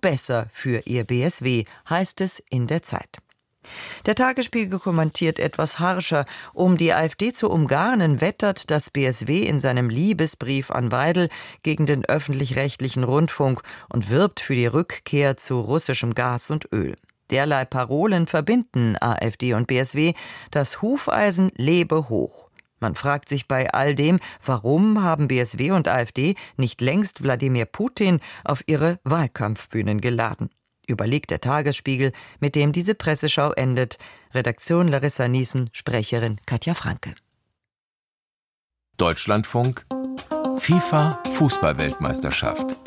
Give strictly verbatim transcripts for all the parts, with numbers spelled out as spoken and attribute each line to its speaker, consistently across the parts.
Speaker 1: besser für ihr B S W, heißt es in der Zeit. Der Tagesspiegel kommentiert etwas harscher. Um die AfD zu umgarnen, wettert das B S W in seinem Liebesbrief an Weidel gegen den öffentlich-rechtlichen Rundfunk und wirbt für die Rückkehr zu russischem Gas und Öl. Derlei Parolen verbinden AfD und B S W. Das Hufeisen lebe hoch. Man fragt sich bei all dem, warum haben B S W und AfD nicht längst Wladimir Putin auf ihre Wahlkampfbühnen geladen? Überlegt der Tagesspiegel, mit dem diese Presseschau endet. Redaktion Larissa Niesen, Sprecherin Katja Franke.
Speaker 2: Deutschlandfunk FIFA Fußball-Weltmeisterschaft.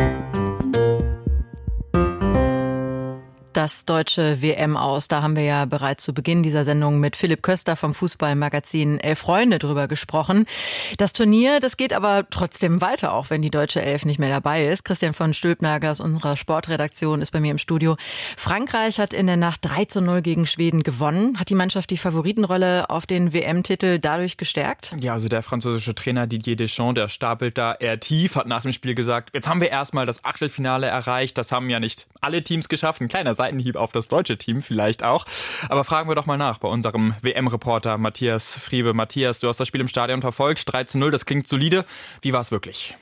Speaker 3: Das deutsche W M aus. Da haben wir ja bereits zu Beginn dieser Sendung mit Philipp Köster vom Fußballmagazin Elf Freunde drüber gesprochen. Das Turnier, das geht aber trotzdem weiter, auch wenn die deutsche Elf nicht mehr dabei ist. Christian von Stülpnagel aus unserer Sportredaktion ist bei mir im Studio. Frankreich hat in der Nacht drei zu null gegen Schweden gewonnen. Hat die Mannschaft die Favoritenrolle auf den W M-Titel dadurch gestärkt?
Speaker 4: Ja, also der französische Trainer Didier Deschamps, der stapelt da eher tief, hat nach dem Spiel gesagt, jetzt haben wir erstmal das Achtelfinale erreicht. Das haben ja nicht alle Teams geschafft. Ein kleiner Seitenhieb auf das deutsche Team vielleicht auch. Aber fragen wir doch mal nach bei unserem W M-Reporter Matthias Friebe. Matthias, du hast das Spiel im Stadion verfolgt. drei zu null, das klingt solide. Wie war es wirklich?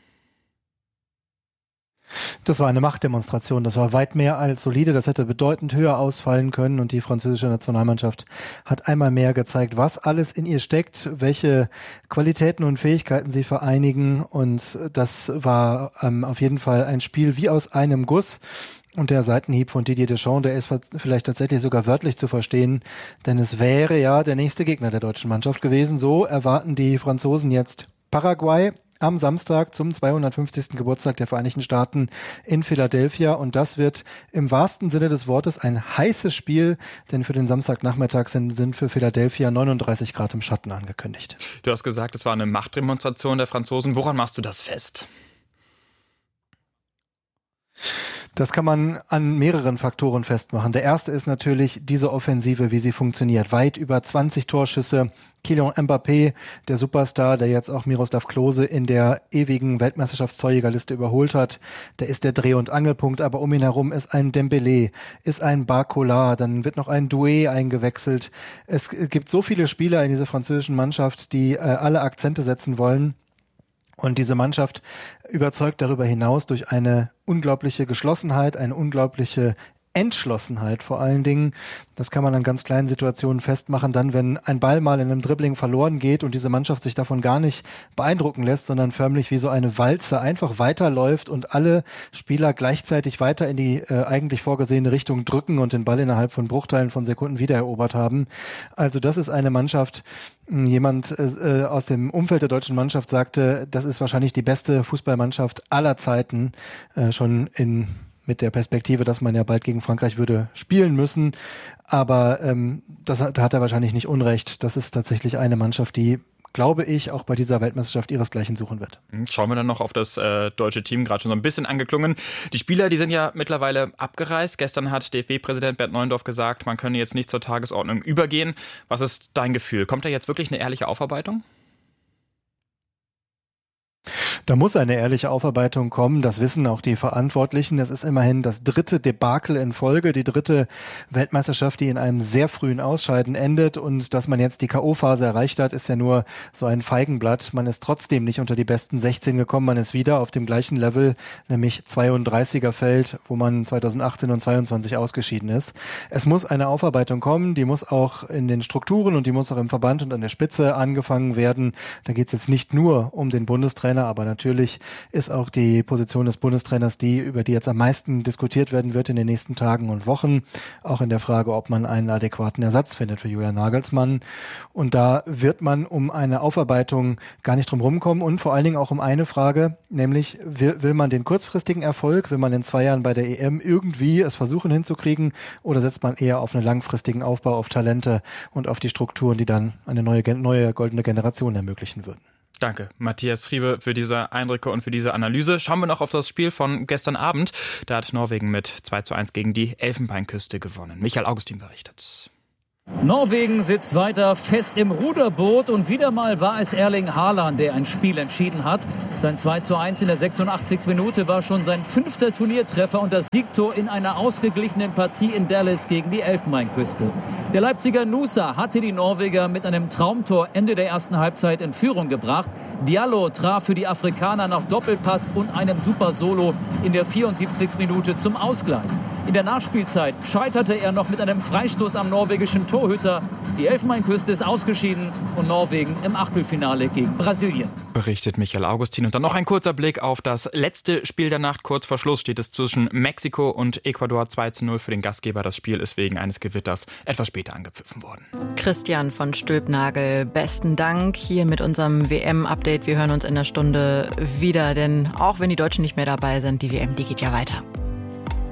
Speaker 5: Das war eine Machtdemonstration. Das war weit mehr als solide. Das hätte bedeutend höher ausfallen können. Und die französische Nationalmannschaft hat einmal mehr gezeigt, was alles in ihr steckt, welche Qualitäten und Fähigkeiten sie vereinigen. Und das war ähm, auf jeden Fall ein Spiel wie aus einem Guss. Und der Seitenhieb von Didier Deschamps, der ist vielleicht tatsächlich sogar wörtlich zu verstehen, denn es wäre ja der nächste Gegner der deutschen Mannschaft gewesen. So erwarten die Franzosen jetzt Paraguay am Samstag zum zweihundertfünfzigsten Geburtstag der Vereinigten Staaten in Philadelphia. Und das wird im wahrsten Sinne des Wortes ein heißes Spiel, denn für den Samstagnachmittag sind, sind für Philadelphia neununddreißig Grad im Schatten angekündigt.
Speaker 4: Du hast gesagt, es war eine Machtdemonstration der Franzosen. Woran machst du das fest?
Speaker 5: Das kann man an mehreren Faktoren festmachen. Der erste ist natürlich diese Offensive, wie sie funktioniert. Weit über zwanzig Torschüsse. Kylian Mbappé, der Superstar, der jetzt auch Miroslav Klose in der ewigen Weltmeisterschaftstorjägerliste überholt hat, der ist der Dreh- und Angelpunkt. Aber um ihn herum ist ein Dembélé, ist ein Barcola, dann wird noch ein Doué eingewechselt. Es gibt so viele Spieler in dieser französischen Mannschaft, die äh, alle Akzente setzen wollen. Und diese Mannschaft überzeugt darüber hinaus durch eine unglaubliche Geschlossenheit, eine unglaubliche Entschlossenheit vor allen Dingen. Das kann man an ganz kleinen Situationen festmachen. Dann, wenn ein Ball mal in einem Dribbling verloren geht und diese Mannschaft sich davon gar nicht beeindrucken lässt, sondern förmlich wie so eine Walze einfach weiterläuft und alle Spieler gleichzeitig weiter in die äh, eigentlich vorgesehene Richtung drücken und den Ball innerhalb von Bruchteilen von Sekunden wiedererobert haben. Also das ist eine Mannschaft. Jemand äh, aus dem Umfeld der deutschen Mannschaft sagte, das ist wahrscheinlich die beste Fußballmannschaft aller Zeiten, äh, schon in mit der Perspektive, dass man ja bald gegen Frankreich würde spielen müssen. Aber ähm, das, da hat er wahrscheinlich nicht Unrecht. Das ist tatsächlich eine Mannschaft, die, glaube ich, auch bei dieser Weltmeisterschaft ihresgleichen suchen wird.
Speaker 4: Schauen wir dann noch auf das äh, deutsche Team, gerade schon so ein bisschen angeklungen. Die Spieler, die sind ja mittlerweile abgereist. Gestern hat D F B-Präsident Bernd Neuendorf gesagt, man könne jetzt nicht zur Tagesordnung übergehen. Was ist dein Gefühl? Kommt da jetzt wirklich eine ehrliche Aufarbeitung?
Speaker 5: Da muss eine ehrliche Aufarbeitung kommen, das wissen auch die Verantwortlichen. Es ist immerhin das dritte Debakel in Folge, die dritte Weltmeisterschaft, die in einem sehr frühen Ausscheiden endet. Und dass man jetzt die K O-Phase erreicht hat, ist ja nur so ein Feigenblatt. Man ist trotzdem nicht unter die besten sechzehn gekommen. Man ist wieder auf dem gleichen Level, nämlich zweiunddreißiger Feld, wo man zweitausendachtzehn und zweiundzwanzig ausgeschieden ist. Es muss eine Aufarbeitung kommen, die muss auch in den Strukturen und die muss auch im Verband und an der Spitze angefangen werden. Da geht es jetzt nicht nur um den Bundestrainer, aber natürlich ist auch die Position des Bundestrainers die, über die jetzt am meisten diskutiert werden wird in den nächsten Tagen und Wochen. Auch in der Frage, ob man einen adäquaten Ersatz findet für Julian Nagelsmann. Und da wird man um eine Aufarbeitung gar nicht drum rumkommen und vor allen Dingen auch um eine Frage, nämlich will, will man den kurzfristigen Erfolg, will man in zwei Jahren bei der E M irgendwie es versuchen hinzukriegen oder setzt man eher auf einen langfristigen Aufbau, auf Talente und auf die Strukturen, die dann eine neue, neue goldene Generation ermöglichen würden.
Speaker 4: Danke, Matthias Friebe, für diese Eindrücke und für diese Analyse. Schauen wir noch auf das Spiel von gestern Abend. Da hat Norwegen mit zwei zu eins gegen die Elfenbeinküste gewonnen. Michael Augustin berichtet.
Speaker 6: Norwegen sitzt weiter fest im Ruderboot und wieder mal war es Erling Haaland, der ein Spiel entschieden hat. Sein zwei zu eins in der sechsundachtzigsten Minute war schon sein fünfter Turniertreffer und das Siegtor in einer ausgeglichenen Partie in Dallas gegen die Elfenbeinküste. Der Leipziger Nusa hatte die Norweger mit einem Traumtor Ende der ersten Halbzeit in Führung gebracht. Diallo traf für die Afrikaner nach Doppelpass und einem Super Solo in der vierundsiebzigsten Minute zum Ausgleich. In der Nachspielzeit scheiterte er noch mit einem Freistoß am norwegischen Torhüter. Die Elfenbeinküste ist ausgeschieden und Norwegen im Achtelfinale gegen Brasilien.
Speaker 4: Berichtet Michael Augustin. Und dann noch ein kurzer Blick auf das letzte Spiel der Nacht. Kurz vor Schluss steht es zwischen Mexiko und Ecuador zwei zu null für den Gastgeber. Das Spiel ist wegen eines Gewitters etwas später angepfiffen worden.
Speaker 3: Christian von Stülpnagel, besten Dank hier mit unserem W M-Update. Wir hören uns in einer Stunde wieder, denn auch wenn die Deutschen nicht mehr dabei sind, die W M, die geht ja weiter.